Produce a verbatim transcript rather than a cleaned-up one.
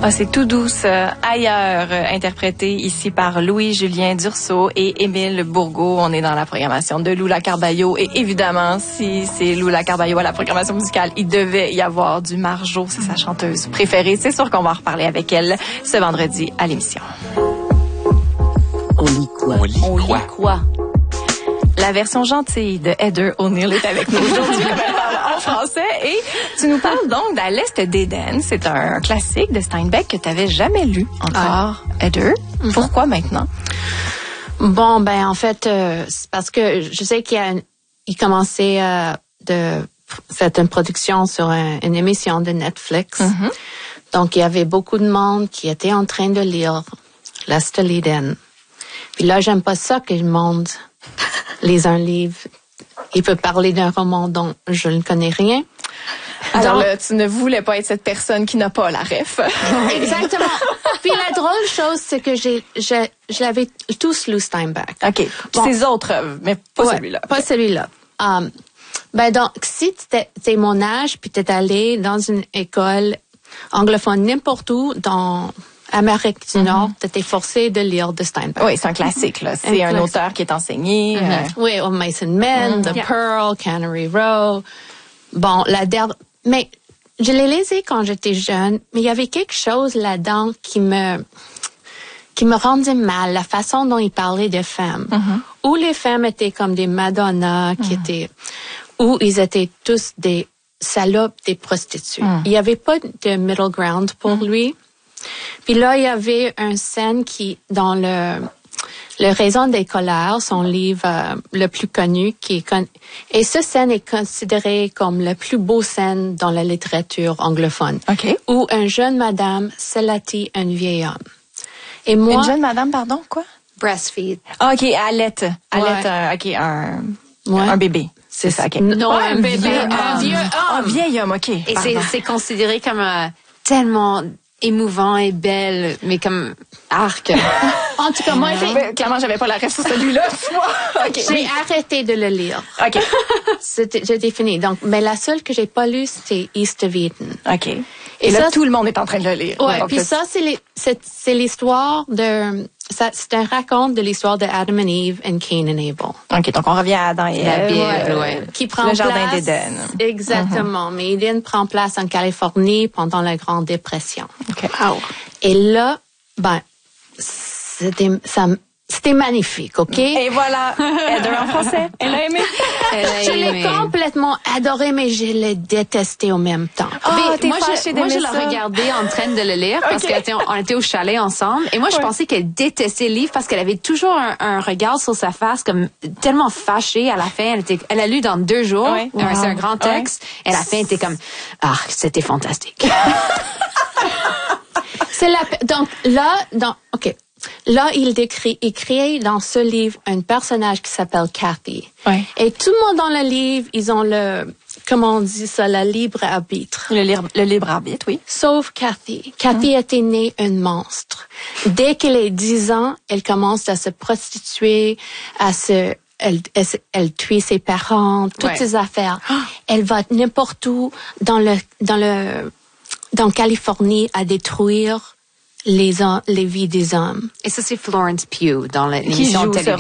Ah, c'est tout douce euh, ailleurs, euh, interprété ici par Louis-Julien Dursault et Émile Bourgault. On est dans la programmation de Lula Carballo et évidemment, si c'est Lula Carballo à la programmation musicale, il devait y avoir du Marjo, c'est sa chanteuse préférée. C'est sûr qu'on va en reparler avec elle ce vendredi à l'émission. On lit quoi? On lit On quoi? lit quoi? La version gentille de Heather O'Neill est avec nous aujourd'hui en français. Et tu nous parles donc d'À l'Est d'Éden. C'est un classique de Steinbeck que tu n'avais jamais lu encore, ah. Heather. Mm-hmm. Pourquoi maintenant? Bon, ben en fait, euh, c'est parce que je sais qu'il y a une, il commençait euh, de faire une production sur un, une émission de Netflix. Mm-hmm. Donc, il y avait beaucoup de monde qui était en train de lire L'Est d'Éden. Puis là, j'aime pas ça que le monde lise un livre. Il peut parler d'un roman dont je ne connais rien. Alors, là, tu ne voulais pas être cette personne qui n'a pas la ref. Exactement. Puis la drôle chose, c'est que j'ai, je, je l'avais tous lu Steinbeck. OK. Bon. Ses autres œuvres, mais pas ouais, celui-là. Pas celui-là. Um, ben donc, si t'es, t'es mon âge, puis t'es allé dans une école anglophone n'importe où, dans Amérique du Nord, mm-hmm. t'étais forcé de lire de Steinbeck. Oui, c'est un classique, là. C'est un, un auteur qui est enseigné. Mm-hmm. Euh... Oui, au Mason Men, mm-hmm. The yeah. Pearl, Cannery Row. Bon, la dernière... Mais je l'ai lisé quand j'étais jeune, mais il y avait quelque chose là-dedans qui me qui me rendait mal, la façon dont il parlait des femmes. Mm-hmm. Où les femmes étaient comme des Madonna, qui mm-hmm. étaient... Où ils étaient tous des salopes, des prostituées. Mm. Il n'y avait pas de middle ground pour mm. lui. Puis là, il y avait une scène qui, dans le, le Raison des colères, son livre euh, le plus connu, qui est con... et cette scène est considérée comme la plus beau scène dans la littérature anglophone. OK. Où une jeune madame salatit un vieil homme. Et moi, une jeune madame, pardon, quoi? Breastfeed. Ah, OK, allait. Allait, ouais. euh, OK, un, ouais. un bébé. C'est ça, OK. Non, ouais, un, un bébé, vieux, un vieux homme. Un vieil homme, OK. Et c'est, c'est considéré comme euh, tellement émouvant et belle, mais comme arc. En tout cas, moi, j'ai... Mais, clairement, j'avais pas la reste sur celui-là. Okay. J'ai arrêté de le lire. OK. C'était, j'étais fini. Donc, mais la seule que j'ai pas lue, c'est East of Eden. OK. Et, et là, ça, tout le monde est en train de le lire. Ouais. Puis ça, c'est, les, c'est, c'est l'histoire de... Ça, c'est un raconte de l'histoire de Adam and Eve and Cain and Abel. OK, donc on revient à Adam et Ève. Ouais, ouais. Qui prend le place, jardin d'Éden. Exactement. Mm-hmm. Mais Éden prend place en Californie pendant la Grande Dépression. OK. Wow. Et là, ben, c'était, ça, c'était magnifique, OK? Et voilà, Heather en français. Elle a aimé. Elle a je aimé. l'ai complètement adoré, mais je l'ai détesté au même temps. Oh, mais t'es moi, je, moi, je ça. l'ai regardé en train de le lire parce okay. qu'on était au chalet ensemble. Et moi, je ouais. pensais qu'elle détestait le livre parce qu'elle avait toujours un, un regard sur sa face comme tellement fâchée à la fin. Elle, était, elle a lu dans deux jours. Ouais. Wow. C'est un grand texte. Ouais. Et à la fin, elle était comme, ah, c'était fantastique. C'est la, donc là, dans, OK. Là, il décrit, il crée dans ce livre un personnage qui s'appelle Kathy. Ouais. Et tout le monde dans le livre, ils ont le, comment on dit ça, le libre arbitre. Le libre, le libre arbitre, oui. Sauf Kathy. Kathy mmh. était née un monstre. Dès qu'elle est dix ans, elle commence à se prostituer, à se, elle, elle, elle tue ses parents, toutes ouais. ses affaires. Oh. Elle va n'importe où dans le, dans le, dans Californie à détruire les, les vies des hommes. Et ça, c'est Florence Pugh dans l'émission de télévision.